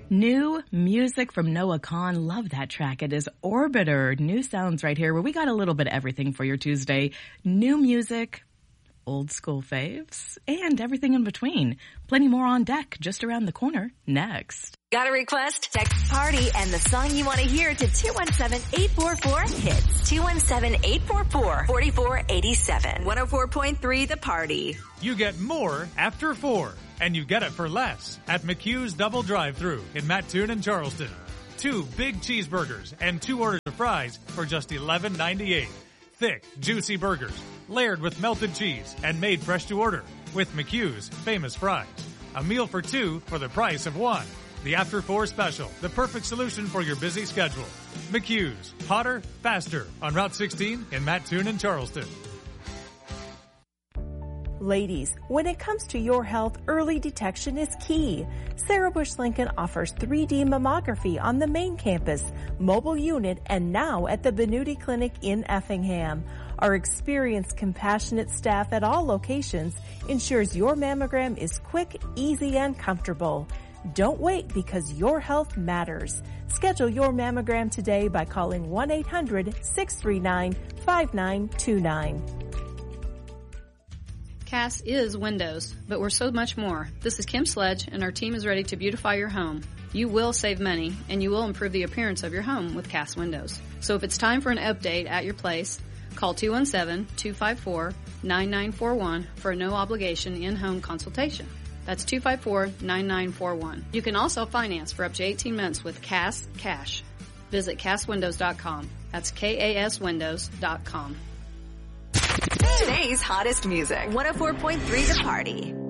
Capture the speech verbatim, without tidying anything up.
New music from Noah Kahan. Love that track. It is Orbiter. New sounds right here where we got a little bit of everything for your Tuesday. New music, old school faves, and everything in between. Plenty more on deck just around the corner next. Got a request? Text party and the song you want to hear to two one seven, eight four four, hits. two one seven, eight four four, four four eight seven. one oh four point three The Party. You get more after four, and you get it for less at McHugh's Double Drive-Thru in Mattoon and Charleston. Two big cheeseburgers and two orders of fries for just eleven ninety-eight. Thick, juicy burgers, layered with melted cheese and made fresh to order with McHugh's famous fries. A meal for two for the price of one. The After Four Special, the perfect solution for your busy schedule. McHugh's, hotter, faster on Route sixteen in Mattoon and Charleston. Ladies, when it comes to your health, early detection is key. Sarah Bush Lincoln offers three D mammography on the main campus, mobile unit, and now at the Benuti Clinic in Effingham. Our experienced, compassionate staff at all locations ensures your mammogram is quick, easy, and comfortable. Don't wait because your health matters. Schedule your mammogram today by calling one eight hundred, six three nine, five nine two nine. Cass is windows, but we're so much more. This is Kim Sledge, and our team is ready to beautify your home. You will save money, and you will improve the appearance of your home with Cass Windows. So if it's time for an update at your place, call two one seven, two five four, nine nine four one for a no-obligation in-home consultation. That's two five four, nine nine four one. You can also finance for up to eighteen months with Cass Cash. Visit Cass Windows dot com. That's K A S Windows dot com. Today's hottest music. one oh four point three The Party.